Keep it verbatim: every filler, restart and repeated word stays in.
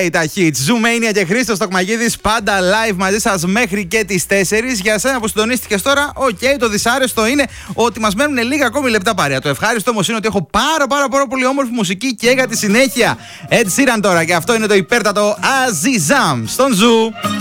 Τα hits. Ζουμania και Χρήστος Τοκμαγίδης πάντα live μαζί σας μέχρι και τις τέσσερις. Για σένα που συντονίστηκες τώρα, οκ, okay, το δυσάρεστο είναι ότι μας μένουν λίγα ακόμη λεπτά παρέα. Το ευχάριστο όμως είναι ότι έχω πάρα πάρα πάρα πολύ όμορφη μουσική και για τη συνέχεια. Ed Sheeran τώρα και αυτό είναι το υπέρτατο Azizam στον Ζου.